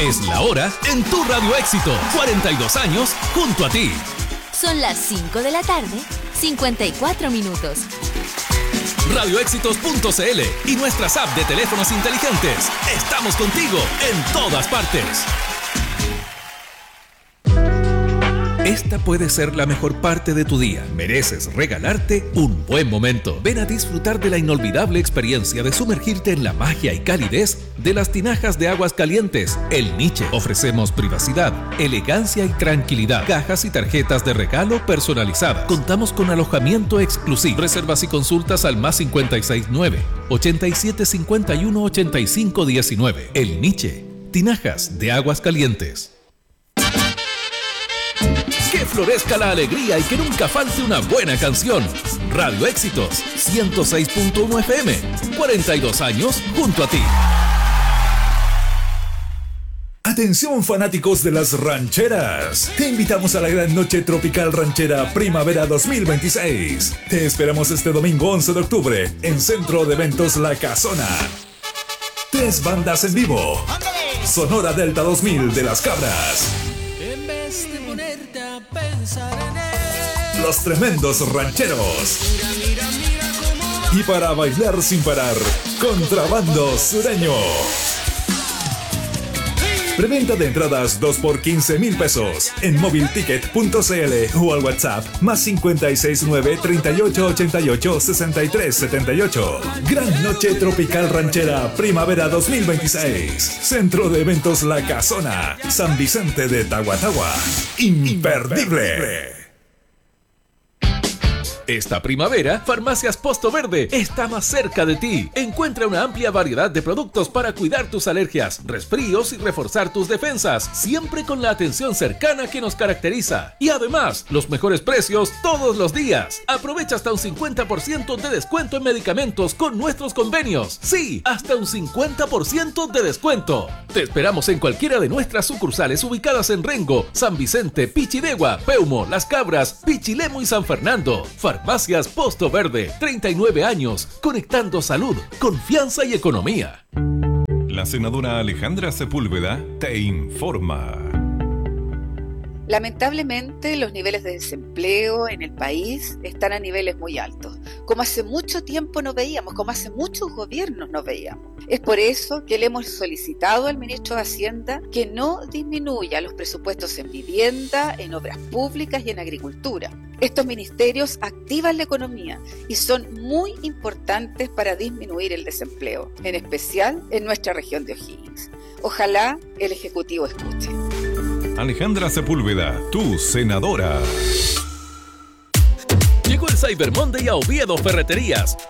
Es la hora en tu Radio Éxito. 42 años junto a ti. Son las 5 de la tarde, 54 minutos. Radioéxitos.cl y nuestras apps de teléfonos inteligentes. Estamos contigo en todas partes. Esta puede ser la mejor parte de tu día. Mereces regalarte un buen momento. Ven a disfrutar de la inolvidable experiencia de sumergirte en la magia y calidez de las tinajas de aguas calientes. El Niche. Ofrecemos privacidad, elegancia y tranquilidad. Cajas y tarjetas de regalo personalizadas. Contamos con alojamiento exclusivo. Reservas y consultas al +569 8751 8519. El Niche. Tinajas de aguas calientes. Que florezca la alegría y que nunca falte una buena canción. Radio Éxitos 106.1 FM. 42 años junto a ti. Atención fanáticos de las rancheras. Te invitamos a la gran noche tropical ranchera Primavera 2026. Te esperamos este domingo 11 de octubre en Centro de Eventos La Casona. 3 bandas en vivo. Sonora Delta 2000 de Las Cabras. Los Tremendos Rancheros. Y para bailar sin parar, Contrabando Sureño. Preventa de entradas 2 por 15,000 pesos en movilticket.cl o al WhatsApp +569 3888 6378. Gran Noche Tropical Ranchera Primavera 2026. Centro de Eventos La Casona, San Vicente de Tahuatahua. Imperdible. Esta primavera, Farmacias Posto Verde está más cerca de ti. Encuentra una amplia variedad de productos para cuidar tus alergias, resfríos y reforzar tus defensas, siempre con la atención cercana que nos caracteriza. Y además, los mejores precios todos los días. Aprovecha hasta un 50% de descuento en medicamentos con nuestros convenios. Sí, hasta un 50% de descuento. Te esperamos en cualquiera de nuestras sucursales ubicadas en Rengo, San Vicente, Pichidegua, Peumo, Las Cabras, Pichilemu y San Fernando. Farmacias Posto Verde, 39 años, conectando salud, confianza y economía. La senadora Alejandra Sepúlveda te informa. Lamentablemente, los niveles de desempleo en el país están a niveles muy altos, como hace mucho tiempo no veíamos, como hace muchos gobiernos no veíamos. Es por eso que le hemos solicitado al ministro de Hacienda que no disminuya los presupuestos en vivienda, en obras públicas y en agricultura. Estos ministerios activan la economía y son muy importantes para disminuir el desempleo, en especial en nuestra región de O'Higgins. Ojalá el Ejecutivo escuche. Alejandra Sepúlveda, tu senadora. Llegó el Cyber Monday a Oviedo Ferreterías.